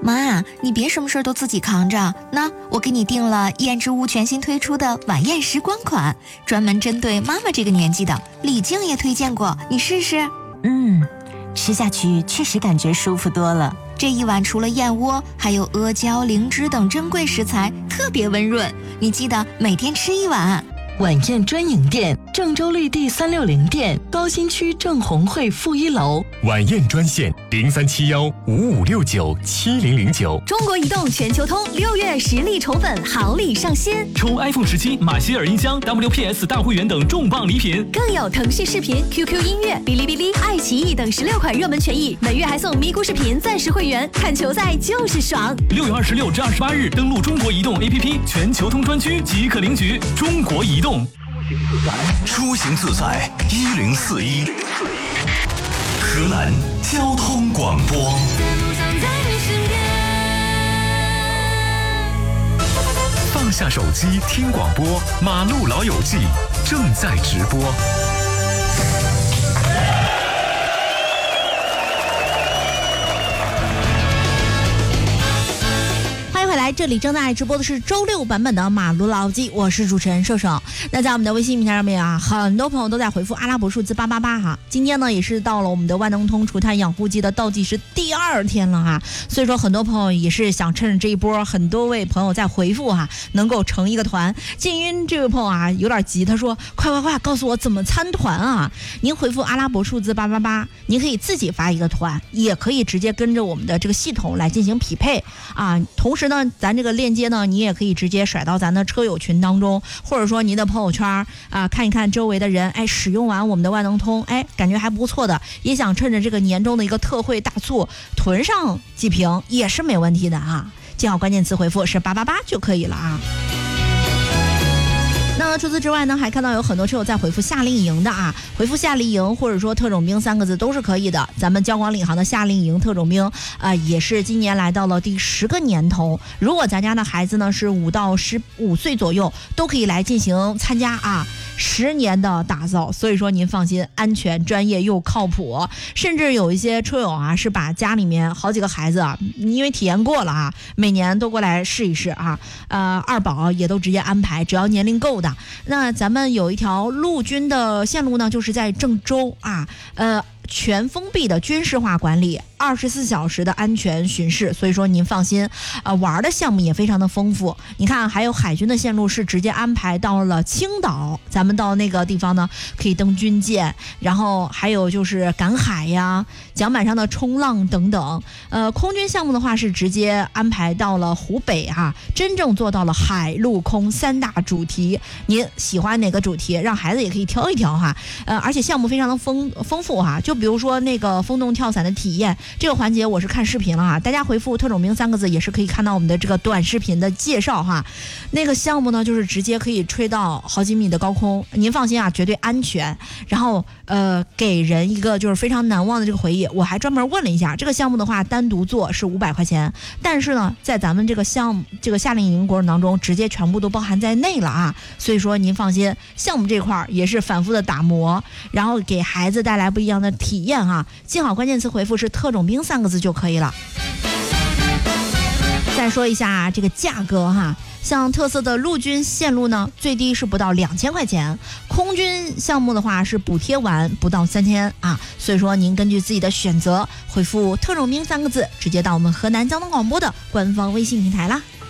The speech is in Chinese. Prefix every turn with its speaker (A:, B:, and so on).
A: 妈，你别什么事儿都自己扛着。那我给你订了燕之屋全新推出的晚宴时光款，专门针对妈妈这个年纪的，李静也推荐过，你试试。
B: 吃下去确实感觉舒服多了。
A: 这一碗除了燕窝，还有阿胶、灵芝等珍贵食材，特别温润。你记得每天吃一碗。
B: 晚宴专营店，郑州绿地360店，高新区郑红汇负1楼。
C: 晚宴专线037155697009。
D: 中国移动全球通6月实力宠粉好礼上新，
E: 抽 iPhone 17、马歇尔音箱、WPS 大会员等重磅礼品，
D: 更有腾讯视频、QQ 音乐、哔哩哔哩、爱奇艺等16款热门权益，每月还送咪咕视频暂时会员，看球赛就是爽。
E: 6月26至28日登录中国移动 APP 全球通专区即可领取。中国移动，
F: 出行自在1041，河南交通广播。放下手机听广播，马路老友记正在直播。
G: 这里正在直播的是周六版本的马路老记，我是主持人瘦瘦。那在我们的微信平台上面啊，很多朋友都在回复阿拉伯数字888哈。今天呢也是到了我们的万能通除碳养护剂的倒计时第2天了哈，所以说很多朋友也是想趁着这一波，很多位朋友在回复哈，能够成一个团。静音这位朋友啊有点急，他说快告诉我怎么参团啊。您回复阿拉伯数字888，您可以自己发一个团，也可以直接跟着我们的这个系统来进行匹配啊。同时呢咱这个链接呢，你也可以直接甩到咱的车友群当中，或者说您的朋友圈啊，看一看周围的人，使用完我们的万能通，感觉还不错的，也想趁着这个年终的一个特惠大促囤上几瓶也是没问题的啊。记好关键词回复是888就可以了啊。那除此之外呢，还看到有很多车友在回复夏令营的啊，回复夏令营或者说特种兵3个字都是可以的。咱们交广领航的夏令营特种兵也是今年来到了第10个年头。如果咱家的孩子呢是5到15岁左右，都可以来进行参加啊，10年的打造。所以说您放心，安全、专业又靠谱。甚至有一些车友啊是把家里面好几个孩子啊，因为体验过了啊，每年都过来试一试啊。二宝也都直接安排，只要年龄够的。那咱们有一条陆军的线路呢，就是在郑州啊，全封闭的军事化管理，24小时的安全巡视，所以说您放心，玩的项目也非常的丰富。你看，还有海军的线路是直接安排到了青岛，咱们到那个地方呢，可以登军舰，然后还有就是赶海呀、甲板上的冲浪等等。空军项目的话是直接安排到了湖北哈，真正做到了海陆空3大主题。您喜欢哪个主题，让孩子也可以挑一挑哈。而且项目非常的丰富哈，就比如说那个风洞跳伞的体验，这个环节我是看视频了哈，大家回复特种兵3个字也是可以看到我们的这个短视频的介绍哈。那个项目呢就是直接可以吹到好几米的高空，您放心啊，绝对安全。然后给人一个就是非常难忘的这个回忆。我还专门问了一下，这个项目的话单独做是500块钱，但是呢在咱们这个夏令营过程当中直接全部都包含在内了啊。所以说您放心，项目这块也是反复的打磨，然后给孩子带来不一样的体验哈。记好关键词回复是特种兵3个字就可以了。再说一下这个价格哈，像特色的陆军线路呢，最低是不到2000块钱，空军项目的话是补贴完不到3000啊。所以说您根据自己的选择回复特种兵3个字，直接到我们河南交通广播的官方微信平台啦。